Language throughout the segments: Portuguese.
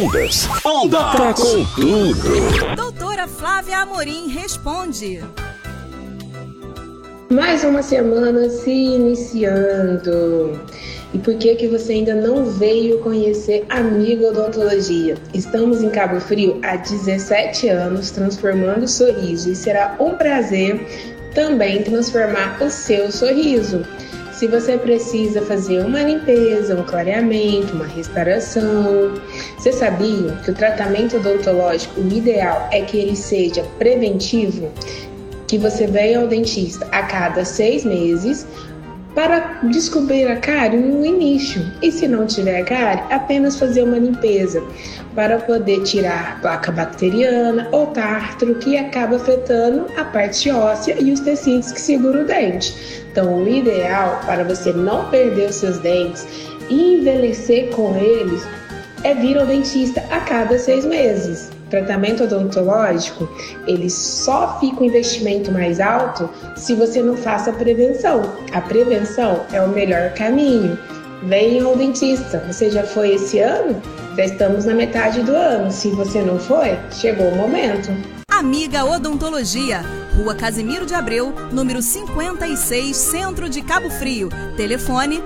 Onda tá com tudo. Doutora Flávia Amorim responde. Mais uma semana se iniciando. E por que você ainda não veio conhecer Amiga Odontologia? Estamos em Cabo Frio há 17 anos, transformando o sorriso. E será um prazer também transformar o seu sorriso. Se você precisa fazer uma limpeza, um clareamento, uma restauração. Você sabia que o tratamento odontológico, o ideal é que ele seja preventivo? Que você venha ao dentista a cada 6 meses para descobrir a cárie no início. E se não tiver cárie, apenas fazer uma limpeza para poder tirar placa bacteriana ou tártaro que acaba afetando a parte óssea e os tecidos que seguram o dente. Então, o ideal para você não perder os seus dentes e envelhecer com eles é vir ao dentista a cada 6 meses. Tratamento odontológico, ele só fica um investimento mais alto se você não faça a prevenção. A prevenção é o melhor caminho. Venha ao dentista. Você já foi esse ano? Já estamos na metade do ano. Se você não foi, chegou o momento. Amiga Odontologia, Rua Casimiro de Abreu, número 56, Centro de Cabo Frio. Telefone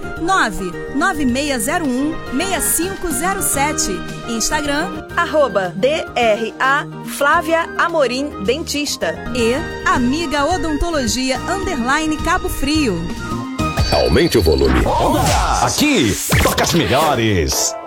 99601-6507. Instagram, @DRA Flávia Amorim Dentista. E Amiga Odontologia _Cabo Frio. Aumente o volume. Aqui toca as melhores.